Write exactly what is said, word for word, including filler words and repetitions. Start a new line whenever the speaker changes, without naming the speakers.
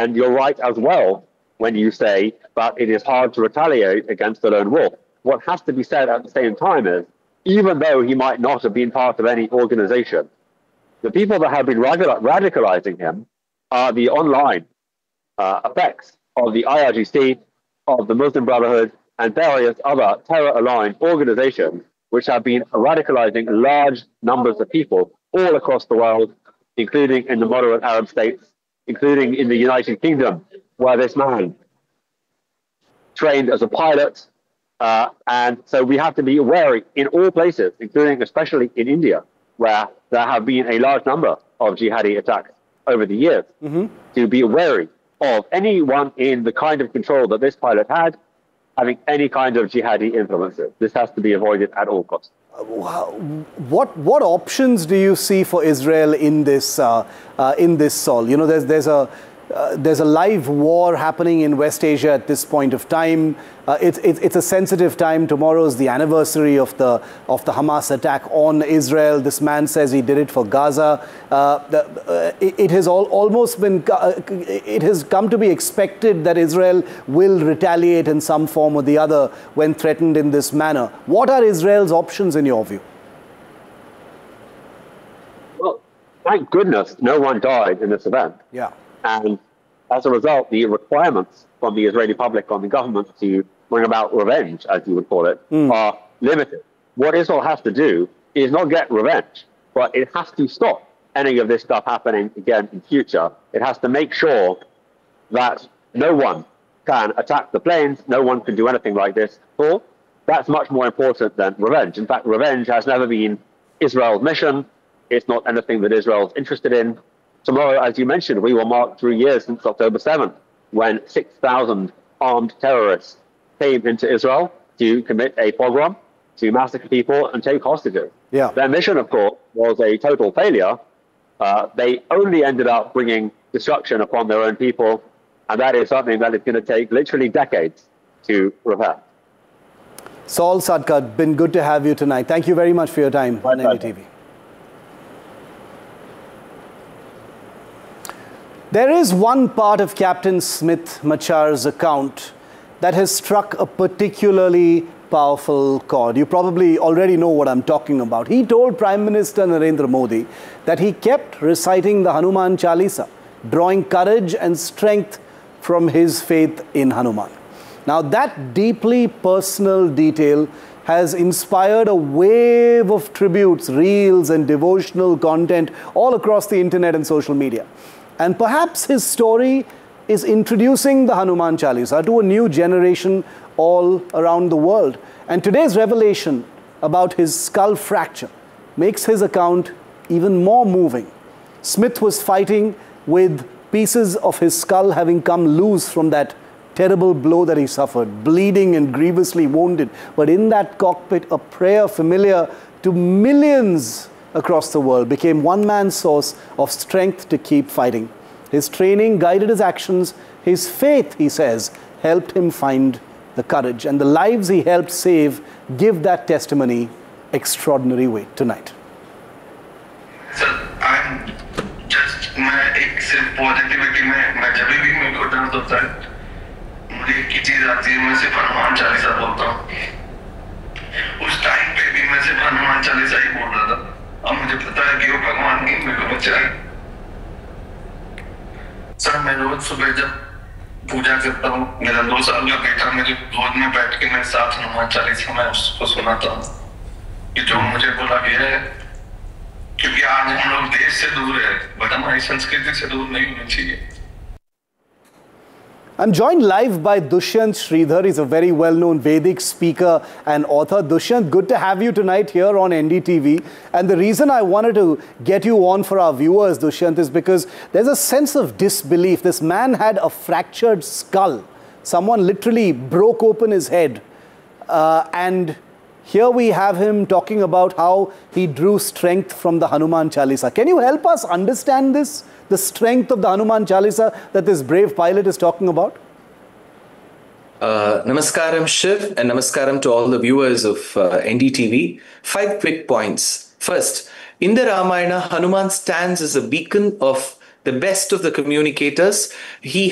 And you're right as well when you say that it is hard to retaliate against the lone wolf. What has to be said at the same time is, even though he might not have been part of any organization, the people that have been radicalizing him are the online uh, effects of the I R G C, of the Muslim Brotherhood, and various other terror-aligned organizations which have been radicalizing large numbers of people all across the world, including in the moderate Arab states, including in the United Kingdom, where this man trained as a pilot. Uh, and so we have to be wary in all places, including especially in India, where there have been a large number of jihadi attacks over the years, mm-hmm. to be wary of anyone in the kind of control that this pilot had having any kind of jihadi influences. This has to be avoided at all costs.
What what options do you see for Israel in this uh, uh, in this Saul? You know, there's there's a uh, there's a live war happening in West Asia at this point of time. Uh, it's it's it's a sensitive time. Tomorrow is the anniversary of the of the Hamas attack on Israel. This man says he did it for Gaza. Uh, the, uh, it, it has all, almost been uh, it has come to be expected that Israel will retaliate in some form or the other when threatened in this manner. What are Israel's options in your view?
Well, thank goodness no one died in this event.
Yeah.
And as a result, the requirements from the Israeli public on the government to bring about revenge, as you would call it, mm. are limited. What Israel has to do is not get revenge, but it has to stop any of this stuff happening again in future. It has to make sure that no one can attack the planes, no one can do anything like this. Well, that's much more important than revenge. In fact, revenge has never been Israel's mission. It's not anything that Israel's interested in. Tomorrow, as you mentioned, we will mark three years since October seventh, when six thousand armed terrorists came into Israel to commit a pogrom, to massacre people and take hostages.
Yeah.
Their mission, of course, was a total failure. Uh, they only ended up bringing destruction upon their own people, and that is something that is going to take literally decades to repair.
Saul Sadka, been good to have you tonight. Thank you very much for your time on N D T V. There is one part of Captain Smith Machar's account that has struck a particularly powerful chord. You probably already know what I'm talking about. He told Prime Minister Narendra Modi that he kept reciting the Hanuman Chalisa, drawing courage and strength from his faith in Hanuman. Now that deeply personal detail has inspired a wave of tributes, reels and devotional content all across the internet and social media. And perhaps his story is introducing the Hanuman Chalisa to a new generation all around the world. And today's revelation about his skull fracture makes his account even more moving. Smith was fighting with pieces of his skull having come loose from that terrible blow that he suffered, bleeding and grievously wounded. But in that cockpit, a prayer familiar to millions across the world became one man's source of strength to keep fighting. His training guided his actions. His faith, he says, helped him find the courage. And the lives he helped save give that testimony extraordinary weight tonight.
Sir, I'm just, मैं एक सिर्फ positivity में मैं जब भी मेरे को दर्द होता है मुझे एक ही चीज आती है मैं सिर्फ हनुमान चालीसा बोलता हूँ उस टाइम पे भी मैं सिर्फ हनुमान चालीसा ही बोल रहा था अब मुझे पता है कि वो भगवान ही मेरे को बचाए सर मैं रोज सुबह जब पूजा करता हूँ मेरा दो साल का बेटा मेरे गोद में बैठ के मेरे साथ हनुमान चालीसा मैं उसको सुनाता हूँ कि जो मुझे बोला गया है क्योंकि आज हम लोग देश से दूर है बट हमारी संस्कृति से दूर नहीं होनी चाहिए.
I'm joined live by Dushyant Sridhar. He's a very well-known Vedic speaker and author. Dushyant, good to have you tonight here on N D T V. And the reason I wanted to get you on for our viewers, Dushyant, is because there's a sense of disbelief. This man had a fractured skull. Someone literally broke open his head. Uh, and here we have him talking about how he drew strength from the Hanuman Chalisa. Can you help us understand this? The strength of the Hanuman Chalisa that this brave pilot is talking about?
Uh, namaskaram, Shiv, and namaskaram to all the viewers of uh, N D T V. Five quick points. First, in the Ramayana, Hanuman stands as a beacon of the best of the communicators. He